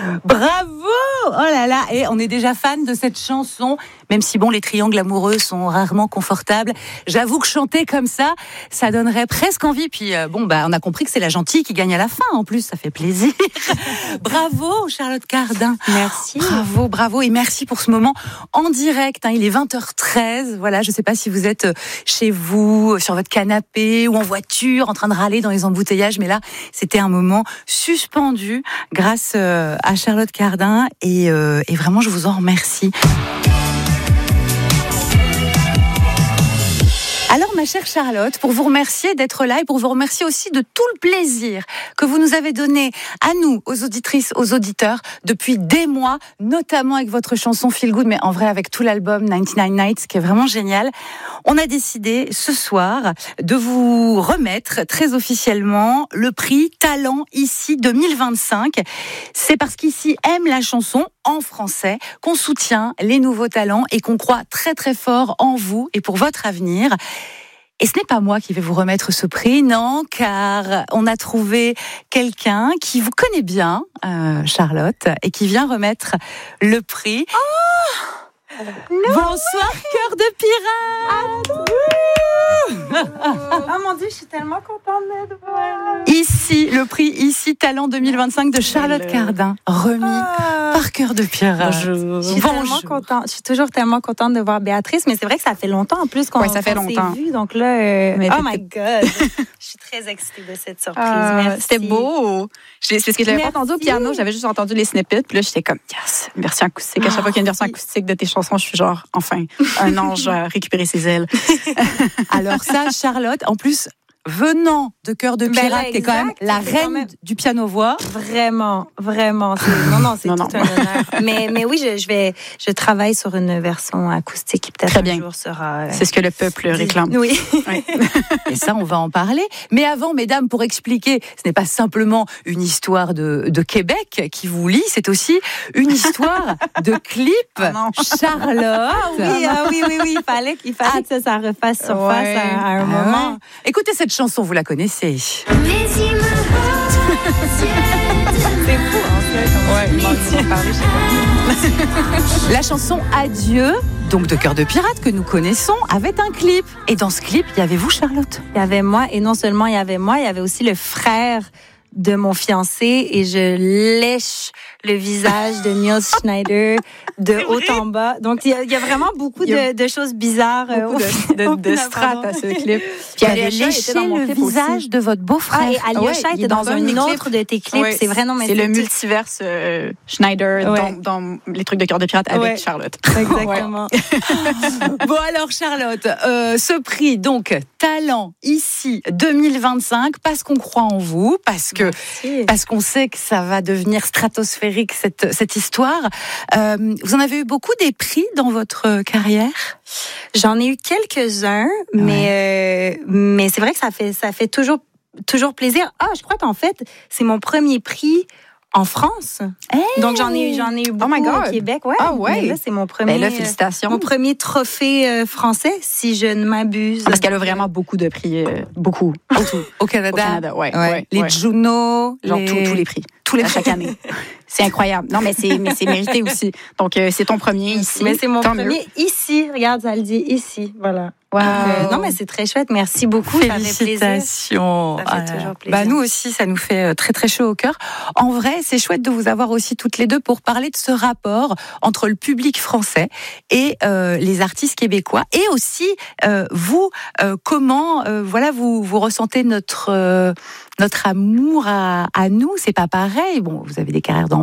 Bravo! Oh là là, et on est déjà fan de cette chanson, même si bon, les triangles amoureux sont rarement confortables. J'avoue que chanter comme ça donnerait presque envie. Puis on a compris que c'est la gentille qui gagne à la fin. En plus, ça fait plaisir. Bravo, Charlotte Cardin. Merci. Bravo, et merci pour ce moment en direct. Il est 20h13. Voilà, je sais pas si vous êtes chez vous, sur votre canapé ou en voiture, en train de râler dans les embouteillages, mais là, c'était un moment suspendu grâce à Charlotte Cardin et vraiment, je vous en remercie. Alors, ma chère Charlotte, pour vous remercier d'être là et pour vous remercier aussi de tout le plaisir que vous nous avez donné à nous, aux auditrices, aux auditeurs, depuis des mois, notamment avec votre chanson Feel Good, mais en vrai avec tout l'album 99 Nights, qui est vraiment génial. On a décidé ce soir de vous remettre très officiellement le prix Talent Ici 2025. C'est parce qu'ici aime la chanson en français qu'on soutient les nouveaux talents et qu'on croit très très fort en vous et pour votre avenir. Et ce n'est pas moi qui vais vous remettre ce prix, non, car on a trouvé quelqu'un qui vous connaît bien, Charlotte, et qui vient remettre le prix. Bonsoir, cœur de pirate. Oh mon Dieu, je suis tellement contente d'être là. Ici, le prix Ici Talent 2025 de Charlotte Cardin, remis par Cœur de Pirate. Je suis tellement contente. Je suis toujours tellement contente de voir Béatrice, mais c'est vrai que ça fait longtemps en plus qu'on s'est vu. Donc là, oh my God, je suis très excitée de cette surprise. Merci. C'était beau. C'est ce que j'avais pas entendu au piano, j'avais juste entendu les snippets, puis là j'étais comme yes, une version acoustique. À chaque fois qu'il y a une version acoustique de tes chansons, je suis genre enfin un ange a récupéré ses ailes. Alors ça, Charlotte, en plus, venant de Cœur de Pirate, qui est quand même la reine du piano-voix. Vraiment. C'est tout un honneur. Mais oui, je travaille sur une version acoustique qui peut-être un jour sera... C'est ce que le peuple réclame. Oui. Et ça, on va en parler. Mais avant, mesdames, pour expliquer, ce n'est pas simplement une histoire de Québec qui vous lie, c'est aussi une histoire de clip. Charlotte. Oui. Il fallait que ça refasse surface à un moment. Ouais. Écoutez cette chanson, vous la connaissez. C'est fou, en fait. La chanson Adieu, donc de Cœur de Pirate, que nous connaissons, avait un clip. Et dans ce clip, il y avait vous, Charlotte. Il y avait moi, et non seulement il y avait moi, il y avait aussi le frère de mon fiancé, et je lèche le visage de Neil Schneider de haut en bas. Donc, il y a vraiment beaucoup de choses bizarres. De strates à ce clip. Puis elle a léché le visage aussi de votre beau-frère. Et Alyosha était dans un autre de tes clips. C'est vrai, non, mais c'est le multiverse Schneider dans les trucs de Cœur de Pirate avec Charlotte. Exactement. Bon, alors, Charlotte, ce prix, donc, Talent Ici 2025, parce qu'on croit en vous, parce qu'on sait que ça va devenir stratosphérique, cette histoire. Vous en avez eu beaucoup des prix dans votre carrière? J'en ai eu quelques-uns, mais c'est vrai que ça fait toujours plaisir. Je crois qu'en fait, c'est mon premier prix en France. Hey! Donc j'en ai eu beaucoup au Québec. Mais là, c'est mon premier. Félicitations. Mon premier trophée français, si je ne m'abuse. Parce qu'elle a vraiment beaucoup de prix, beaucoup. Au Canada. Les Juno, tous les prix. Tous les chaque année. C'est incroyable. Non, mais c'est mérité aussi. Donc, c'est ton premier ici. Mais c'est mon premier ici. Regarde, ça le dit ici. Voilà. Wow. Non, mais c'est très chouette. Merci beaucoup. Félicitations. Ça fait toujours plaisir. Nous aussi, ça nous fait très, très chaud au cœur. En vrai, c'est chouette de vous avoir aussi toutes les deux pour parler de ce rapport entre le public français et les artistes québécois. Et aussi, vous, comment vous ressentez notre amour à nous. C'est pas pareil. Bon, vous avez des carrières dans